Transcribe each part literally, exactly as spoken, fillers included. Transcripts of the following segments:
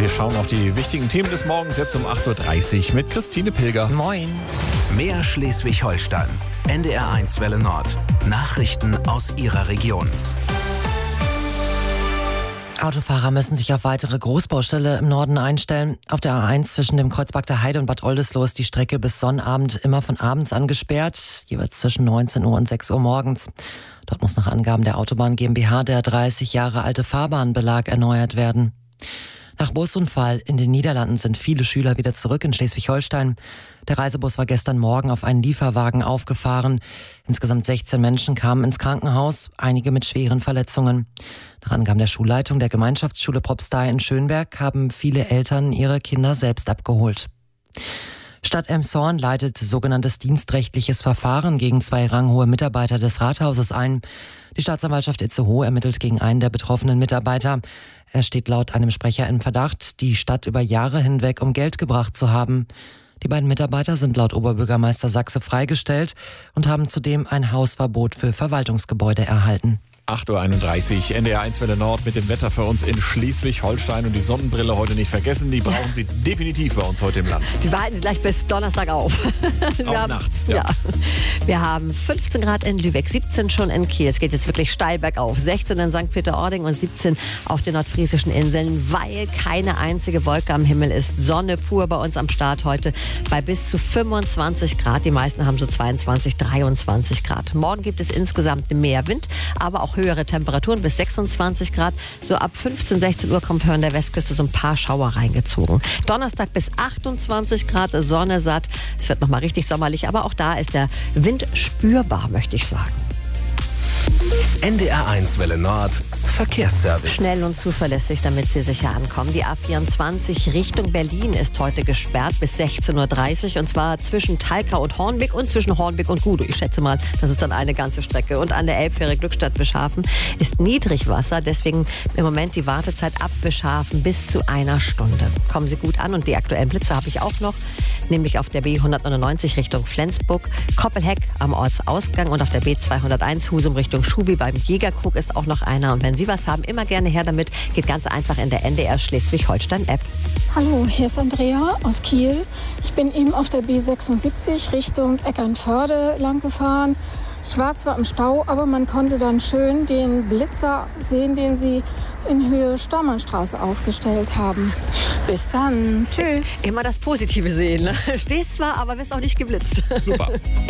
Wir schauen auf die wichtigen Themen des Morgens jetzt um acht Uhr dreißig mit Christine Pilger. Moin. Mehr Schleswig-Holstein. N D R eins Welle Nord. Nachrichten aus Ihrer Region. Autofahrer müssen sich auf weitere Großbaustelle im Norden einstellen. Auf der A eins zwischen dem Kreuzberg Heide und Bad Oldesloe ist die Strecke bis Sonnabend immer von abends an gesperrt, jeweils zwischen neunzehn Uhr und sechs Uhr morgens. Dort muss nach Angaben der Autobahn GmbH der dreißig Jahre alte Fahrbahnbelag erneuert werden. Nach Busunfall in den Niederlanden sind viele Schüler wieder zurück in Schleswig-Holstein. Der Reisebus war gestern Morgen auf einen Lieferwagen aufgefahren. Insgesamt sechzehn Menschen kamen ins Krankenhaus, einige mit schweren Verletzungen. Nach Angaben der Schulleitung der Gemeinschaftsschule Propstei in Schönberg haben viele Eltern ihre Kinder selbst abgeholt. Stadt Elmshorn leitet sogenanntes dienstrechtliches Verfahren gegen zwei ranghohe Mitarbeiter des Rathauses ein. Die Staatsanwaltschaft Itzehoe ermittelt gegen einen der betroffenen Mitarbeiter. Er steht laut einem Sprecher im Verdacht, die Stadt über Jahre hinweg um Geld gebracht zu haben. Die beiden Mitarbeiter sind laut Oberbürgermeister Sachse freigestellt und haben zudem ein Hausverbot für Verwaltungsgebäude erhalten. acht Uhr einunddreißig, N D R eins Welle Nord mit dem Wetter für uns in Schleswig-Holstein. Und die Sonnenbrille heute nicht vergessen, die brauchen Sie definitiv bei uns heute im Land. Die behalten Sie gleich bis Donnerstag auf. Wir Auch haben, nachts, ja. ja. Wir haben fünfzehn Grad in Lübeck, siebzehn schon in Kiel. Es geht jetzt wirklich steil bergauf. sechzehn in Sankt Peter-Ording und siebzehn auf den nordfriesischen Inseln, weil keine einzige Wolke am Himmel ist. Sonne pur bei uns am Start heute bei bis zu fünfundzwanzig Grad. Die meisten haben so zweiundzwanzig, dreiundzwanzig Grad. Morgen gibt es insgesamt mehr Wind, aber auch höhere Temperaturen bis sechsundzwanzig Grad. So ab fünfzehn, sechzehn Uhr kommt an der Westküste so ein paar Schauer reingezogen. Donnerstag bis achtundzwanzig Grad, Sonne satt. Es wird nochmal richtig sommerlich, aber auch da ist der Wind spürbar, möchte ich sagen. N D R eins Welle Nord. Verkehrsservice. Schnell und zuverlässig, damit Sie sicher ankommen. Die A vierundzwanzig Richtung Berlin ist heute gesperrt bis sechzehn Uhr dreißig. Und zwar zwischen Talkau und Hornbeck und zwischen Hornbeck und Gudow. Ich schätze mal, das ist dann eine ganze Strecke. Und an der Elbfähre Glückstadt Beschafen ist Niedrigwasser. Deswegen im Moment die Wartezeit ab Beschafen bis zu einer Stunde. Kommen Sie gut an. Und die aktuellen Blitze habe ich auch noch. Nämlich auf der B hundertneunundneunzig Richtung Flensburg, Koppelheck am Ortsausgang und auf der B zweihunderteins Husum Richtung Schubi beim Jägerkrug ist auch noch einer. Und wenn Sie was haben, immer gerne her damit. Geht ganz einfach in der N D R Schleswig-Holstein-App. Hallo, hier ist Andrea aus Kiel. Ich bin eben auf der B sechsundsiebzig Richtung Eckernförde lang gefahren. Ich war zwar im Stau, aber man konnte dann schön den Blitzer sehen, den sie in Höhe Stormannstraße aufgestellt haben. Bis dann. Tschüss. Immer das Positive sehen. Ne? Stehst zwar, aber wirst auch nicht geblitzt. Super.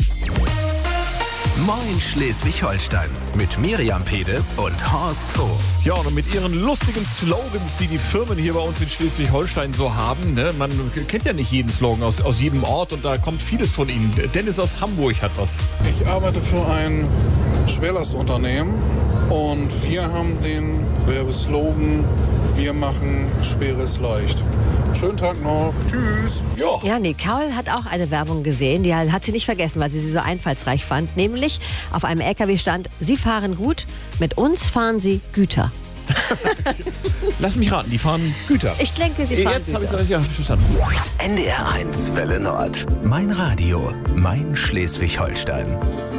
Moin Schleswig-Holstein mit Miriam Pede und Horst Hof. Ja, und mit ihren lustigen Slogans, die die Firmen hier bei uns in Schleswig-Holstein so haben. Ne? Man kennt ja nicht jeden Slogan aus, aus jedem Ort und da kommt vieles von ihnen. Dennis aus Hamburg hat was. Ich arbeite für ein Schwerlastunternehmen und wir haben den Werbeslogan: Wir machen Schweres leicht. Schönen Tag noch. Tschüss. Ja. Ja, Nicole hat auch eine Werbung gesehen, die hat sie nicht vergessen, weil sie sie so einfallsreich fand. Nämlich auf einem L K W stand: Sie fahren gut, mit uns fahren Sie Güter. Lass mich raten, die fahren Güter. Ich denke, sie fahren Jetzt habe ich Güter. euch ja verstanden. N D R eins Welle Nord. Mein Radio, mein Schleswig-Holstein.